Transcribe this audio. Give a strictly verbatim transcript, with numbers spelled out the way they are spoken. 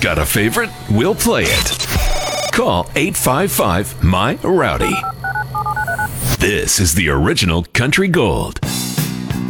Got a favorite? We'll play it. Call eight five five, M Y, Rowdy. This is the original Country Gold.